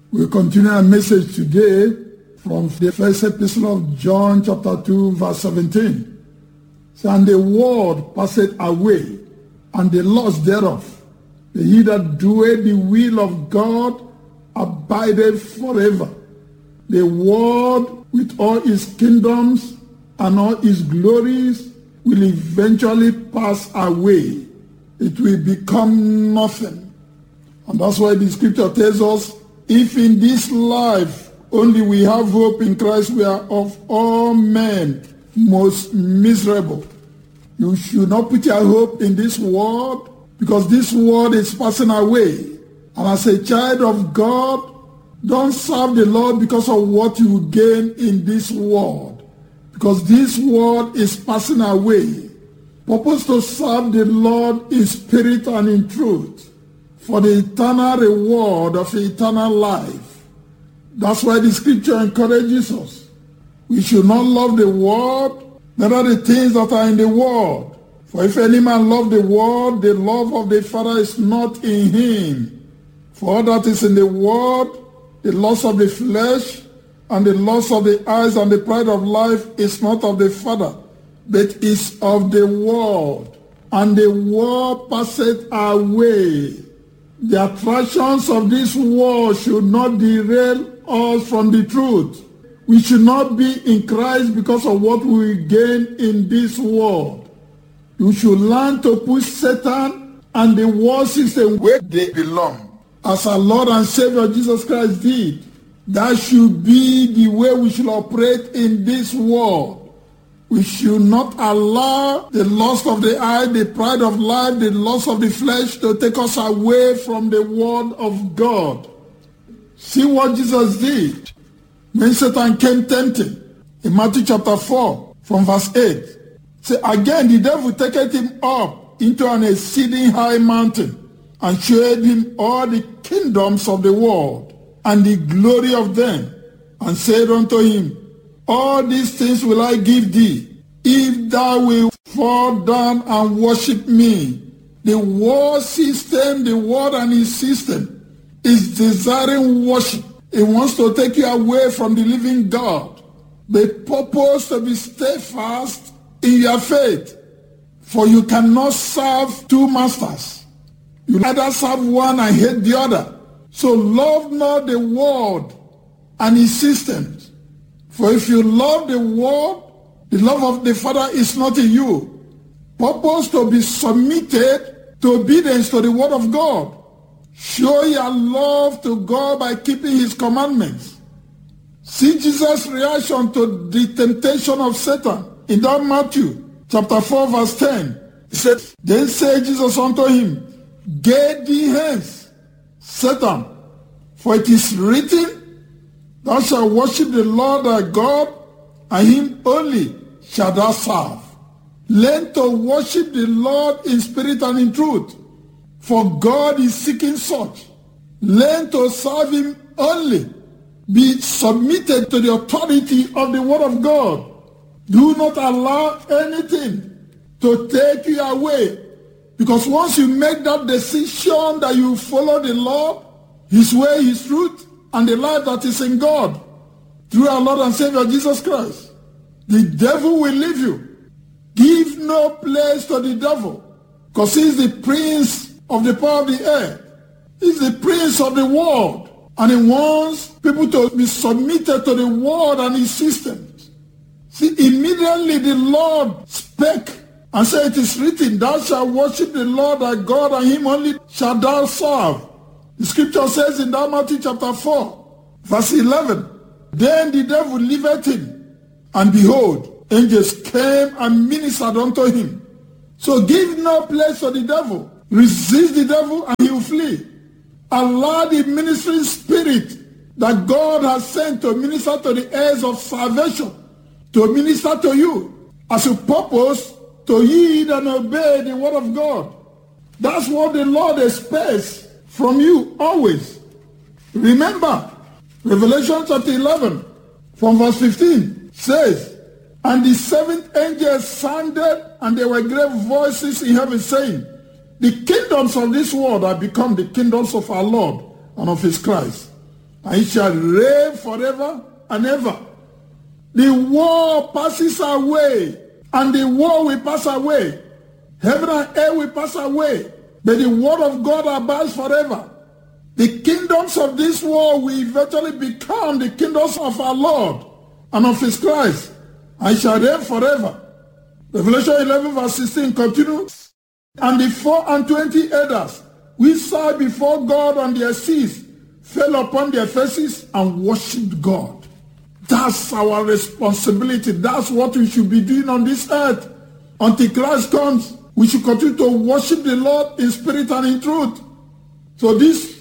We continue our message today from the first epistle of John chapter 2 verse 17. And the world passeth away, and the lust thereof. But he that doeth the will of God abideth forever. The world with all its kingdoms and all its glories will eventually pass away. It will become nothing. And that's why the scripture tells us, if in this life only we have hope in Christ, we are of all men most miserable. You should not put your hope in this world, because this world is passing away. And as a child of God, don't serve the Lord because of what you gain in this world, because this world is passing away. Purpose to serve the Lord in spirit and in truth, for the eternal reward of eternal life. That's why the scripture encourages us. We should not love the world, neither the things that are in the world. For if any man love the world, the love of the Father is not in him. For all that is in the world, the lust of the flesh, and the lust of the eyes, and the pride of life is not of the Father, but is of the world. And the world passeth away. The attractions of this world should not derail us from the truth. We should not be in Christ because of what we gain in this world. You should learn to push Satan and the world system where they belong, as our Lord and Savior Jesus Christ did. That should be the way we should operate in this world. We should not allow the lust of the eye, the pride of life, the lust of the flesh to take us away from the word of God. See what Jesus did when Satan came tempting in Matthew chapter 4 from verse 8. Say, again the devil taketh him up into an exceeding high mountain, and showed him all the kingdoms of the world and the glory of them, and said unto him, all these things will I give thee, if thou wilt fall down and worship me. The world system, the world and its system, is desiring worship. It wants to take you away from the living God. They purpose to be steadfast in your faith, for you cannot serve two masters. You either serve one and hate the other. So love not the world and its systems. For if you love the world, the love of the Father is not in you. Purpose to be submitted to obedience to the word of God. Show your love to God by keeping his commandments. See Jesus' reaction to the temptation of Satan in that Matthew chapter 4 verse 10. He said, then said Jesus unto him, get thee hence, Satan, for it is written, thou shalt worship the Lord thy God, and him only shalt thou serve. Learn to worship the Lord in spirit and in truth, for God is seeking such. Learn to serve him only. Be submitted to the authority of the word of God. Do not allow anything to take you away, because once you make that decision that you follow the Lord, his way, his truth, and the life that is in God, through our Lord and Savior Jesus Christ, the devil will leave you. Give no place to the devil, because he's the prince of the power of the air. He's the prince of the world, and he wants people to be submitted to the world and its systems. See, immediately the Lord spake and said, it is written, thou shalt worship the Lord thy God, and him only shalt thou serve. The scripture says in that Matthew chapter 4, verse 11, then the devil left him, and behold, angels came and ministered unto him. So give no place to the devil. Resist the devil and he will flee. Allow the ministering spirit that God has sent to minister to the heirs of salvation to minister to you as a purpose to heed and obey the word of God. That's what the Lord expects from you always. Remember, Revelation chapter 11 from verse 15 says, and the seventh angel sounded, and there were great voices in heaven saying, the kingdoms of this world have become the kingdoms of our Lord and of his Christ, and it shall reign forever and ever. The world passes away, and the world will pass away. Heaven and earth will pass away, but the word of God abides forever. The kingdoms of this world will eventually become the kingdoms of our Lord and of his Christ, and shall reign forever. Revelation 11 verse 16 continues. And the 24 elders which sat before God on their seats fell upon their faces and worshipped God. That's our responsibility. That's what we should be doing on this earth. Until Christ comes, we should continue to worship the Lord in spirit and in truth. So these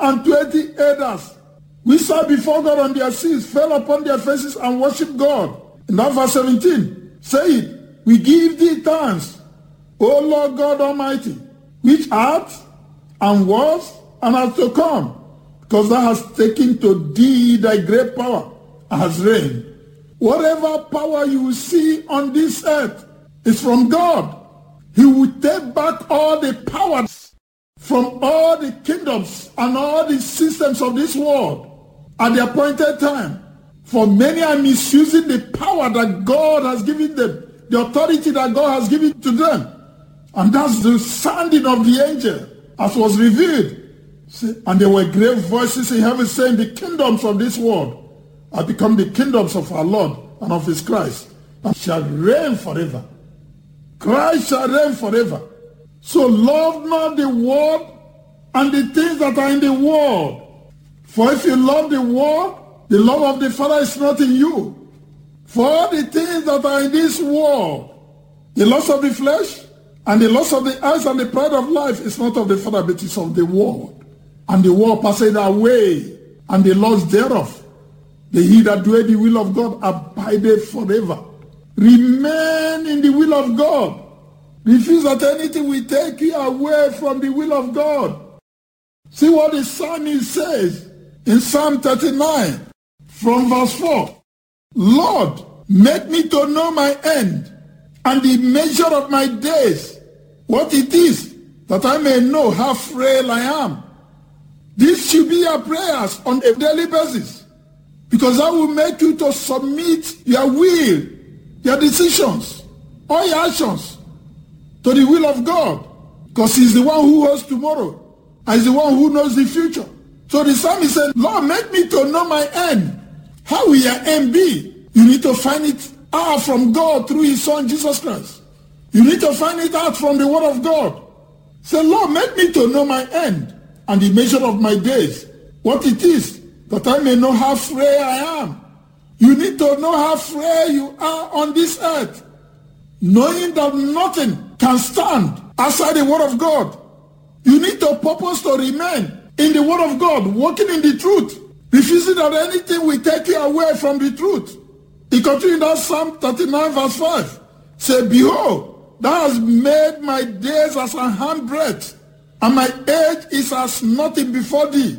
24 elders which sat before God on their seats fell upon their faces and worshipped God. In that verse 17, say, we give thee thanks, O Lord God Almighty, which art and was and has to come, because thou hast taken to thee thy great power and hast reigned. Whatever power you will see on this earth is from God. He will take back all the powers from all the kingdoms and all the systems of this world at the appointed time. For many are misusing the power that God has given them, the authority that God has given to them. And that's the sounding of the angel, as was revealed. And there were great voices in heaven saying, the kingdoms of this world have become the kingdoms of our Lord and of his Christ, and shall reign forever. Christ shall reign forever. So love not the world and the things that are in the world. For if you love the world, the love of the Father is not in you. For all the things that are in this world, the lust of the flesh and the lust of the eyes and the pride of life is not of the Father, but is of the world. And the world passeth away, and the lust thereof. But he that doeth the will of God abideth forever. Remain in the will of God. Refuse that anything will take you away from the will of God. See what the psalmist says in Psalm 39 from verse 4. Lord, make me to know my end and the measure of my days, what it is, that I may know how frail I am. This should be your prayers on a daily basis, because that will make you to submit your will, your decisions, all your actions to the will of God, because he's the one who holds tomorrow and he's the one who knows the future. So the psalmist said, Lord, make me to know my end. How will your end be? You need to find it out from God through his son Jesus Christ. You need to find it out from the word of God. Say, Lord, make me to know my end and the measure of my days, what it is, that I may know how frail I am. You need to know how frail you are on this earth, knowing that nothing can stand outside the word of God. You need to purpose to remain in the word of God, walking in the truth, refusing that anything will take you away from the truth. He continued in that Psalm 39 verse 5. Say, behold, thou hast made my days as a handbreadth, and my age is as nothing before thee.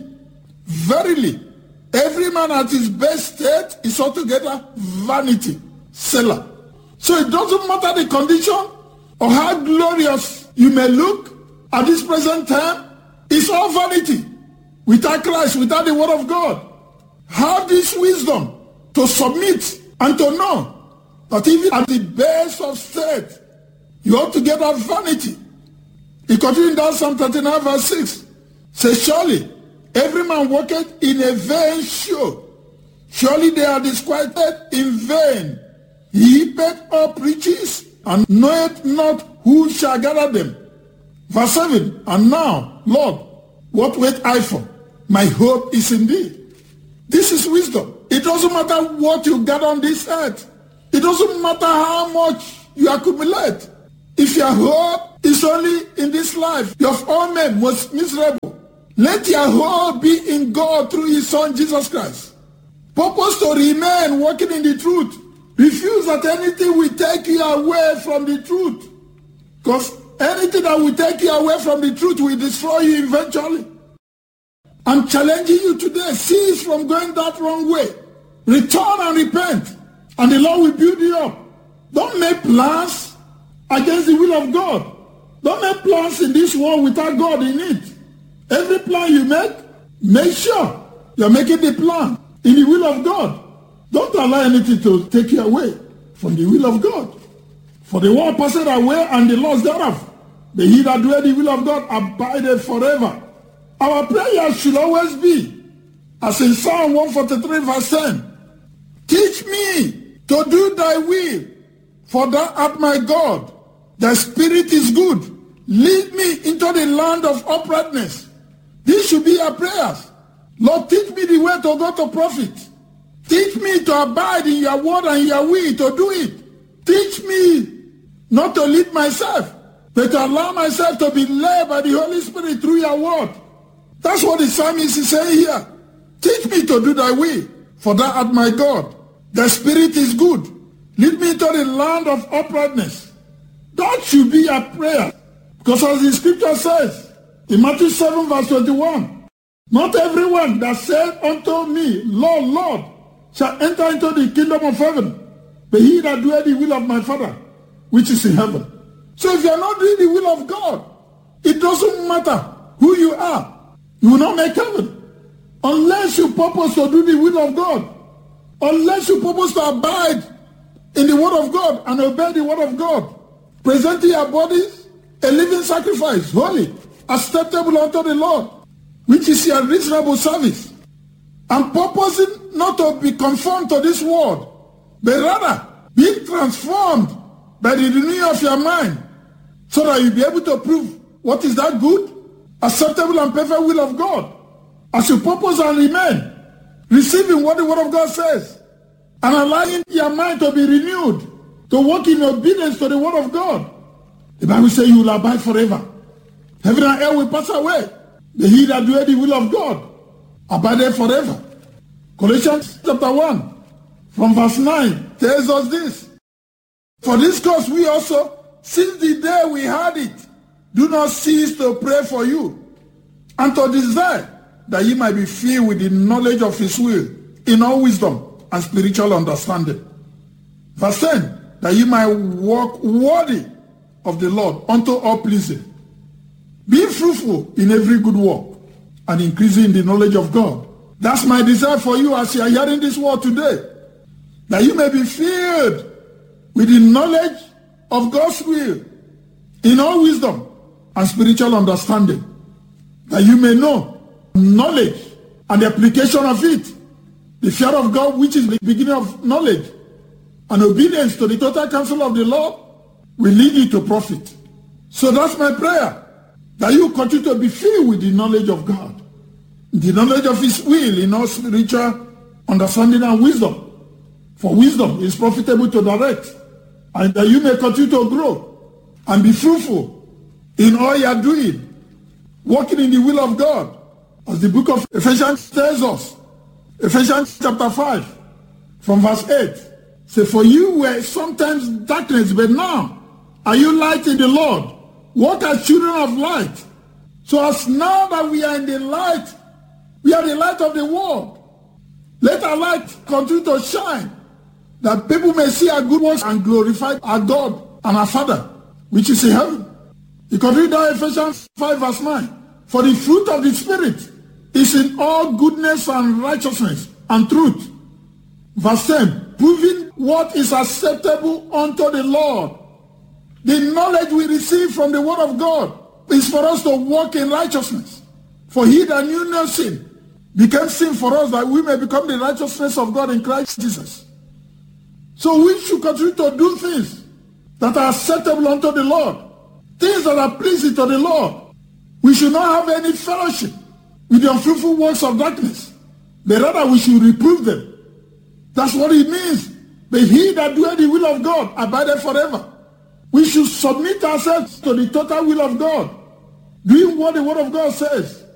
Verily, every man at his best state is altogether vanity. Selah. So it doesn't matter the condition or how glorious you may look at this present time, it's all vanity. Without Christ, without the word of God. Have this wisdom to submit and to know that even at the best of state, you ought to get that vanity. He continued down Psalm 39 verse 6. Say, surely every man worketh in a vain show. Surely they are disquieted in vain. He heapeth up riches and knoweth not who shall gather them. Verse 7. And now, Lord, what wait I for? My hope is in thee. This is wisdom. It doesn't matter what you gather on this earth. It doesn't matter how much you accumulate. If your hope is only in this life, you're of all men most miserable. Let your hope be in God through his son Jesus Christ. Purpose to remain walking in the truth. Refuse that anything will take you away from the truth. Because anything that will take you away from the truth will destroy you eventually. I'm challenging you today. Cease from going that wrong way. Return and repent, and the Lord will build you up. Don't make plans against the will of God. Don't make plans in this world without God in it. Every plan you make sure You're making the plan in the will of God. Don't allow anything to take you away from the will of God. For the world passeth away and the loss thereof. But he that doeth the will of God abideth forever. Our prayer should always be, as in Psalm 143 verse 10, teach me to do thy will, for thou art my God. Thy spirit is good. Lead me into the land of uprightness. This should be our prayers. Lord, teach me the way to go to profit. Teach me to abide in your word and your will, to do it. Teach me not to lead myself, but to allow myself to be led by the Holy Spirit through your word. That's what the psalmist is saying here. Teach me to do thy will, for thou art my God. Thy spirit is good. Lead me to the land of uprightness. That should be a prayer. Because as the scripture says, in Matthew 7 verse 21, not everyone that said unto me, Lord, Lord, shall enter into the kingdom of heaven, but he that doeth the will of my Father, which is in heaven. So if you are not doing the will of God, it doesn't matter who you are. You will not make heaven. Unless you purpose to do the will of God. Unless you purpose to abide in the word of God and obey the word of God. Presenting your bodies a living sacrifice, holy, acceptable unto the Lord, which is your reasonable service. And purposing not to be conformed to this world, but rather be transformed by the renewing of your mind, so that you'll be able to prove what is that good, acceptable and perfect will of God. As you purpose and remain, receiving what the word of God says, and allowing your mind to be renewed, to walk in obedience to the word of God. The Bible says you will abide forever. Heaven and earth will pass away, but he that doeth the will of God abideth forever. Colossians chapter 1 from verse 9 tells us this. For this cause we also, since the day we heard it, do not cease to pray for you, and to desire that ye might be filled with the knowledge of his will, in all wisdom and spiritual understanding. Verse 10, that ye might walk worthy of the Lord unto all pleasing, being fruitful in every good work, and increasing in the knowledge of God. That's my desire for you as you are hearing this word today, that you may be filled with the knowledge of God's will, in all wisdom and spiritual understanding, that you may know knowledge and the application of it, the fear of God, which is the beginning of knowledge, and obedience to the total counsel of the Lord will lead you to profit. So that's my prayer, that you continue to be filled with the knowledge of God, the knowledge of his will in all spiritual understanding and wisdom. For wisdom is profitable to direct, and that you may continue to grow and be fruitful in all you are doing, walking in the will of God. As the book of Ephesians tells us, Ephesians chapter 5, from verse 8, say, for you were sometimes darkness, but now are you light in the Lord. Walk as children of light. So as now that we are in the light, we are the light of the world. Let our light continue to shine, that people may see our good works and glorify our God and our Father, which is in heaven. You can read down Ephesians 5 verse 9. For the fruit of the Spirit is in all goodness and righteousness and truth. Verse 10, proving what is acceptable unto the Lord. The knowledge we receive from the word of God is for us to walk in righteousness. For he that knew no sin became sin for us, that we may become the righteousness of God in Christ Jesus. So we should continue to do things that are acceptable unto the Lord, things that are pleasing to the Lord. We should not have any fellowship with the unfruitful works of darkness, but rather we should reprove them. That's what it means. But he that doeth the will of God abideth forever. We should submit ourselves to the total will of God, doing what the word of God says.